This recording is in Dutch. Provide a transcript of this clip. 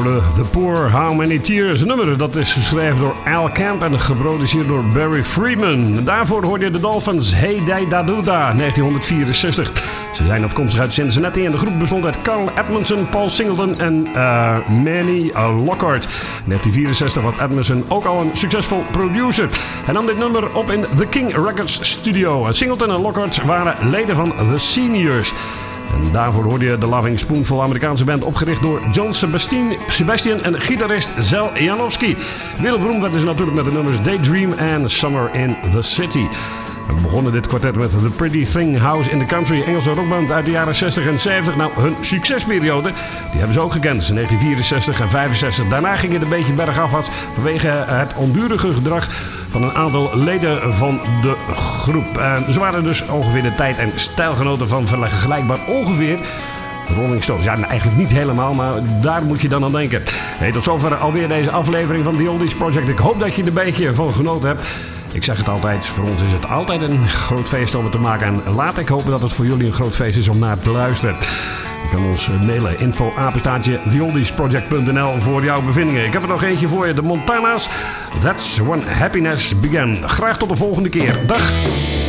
we The Poor, How Many Tears. Een nummer dat is geschreven door Al Camp en geproduceerd door Barry Freeman. Daarvoor hoorde je de Dolphins Hey Day Da Dooda, 1964. Ze zijn afkomstig uit Cincinnati en de groep bestond uit Carl Edmondson, Paul Singleton en Manny Lockhart. In 1964 was Edmondson ook al een succesvol producer. Hij nam dit nummer op in The King Records Studio. Singleton en Lockhart waren leden van The Seniors. En daarvoor hoorde je de Loving Spoonful, Amerikaanse band opgericht door John Sebastian en gitarist Zel Janowski. Wereldberoemd werd dus natuurlijk met de nummers Daydream en Summer in the City. We begonnen dit kwartet met The Pretty Thing House in the Country, Engelse rockband uit de jaren 60 en 70. Nou, hun succesperiode, die hebben ze ook gekend, in 1964 en 65. Daarna ging het een beetje bergafwaarts vanwege het ondurige gedrag van een aantal leden van de groep. Ze waren dus ongeveer de tijd- en stijlgenoten van vergelijkbaar ongeveer Rolling Stones. Ja, eigenlijk niet helemaal, maar daar moet je dan aan denken. Hey, tot zover alweer deze aflevering van The Oldies Project. Ik hoop dat je er een beetje van genoten hebt. Ik zeg het altijd, voor ons is het altijd een groot feest om het te maken. En laat ik hopen dat het voor jullie een groot feest is om naar te luisteren. Je kan ons mailen, info@theoldiesproject.nl voor jouw bevindingen. Ik heb er nog eentje voor je, de Montana's. That's When Happiness Began. Graag tot de volgende keer. Dag!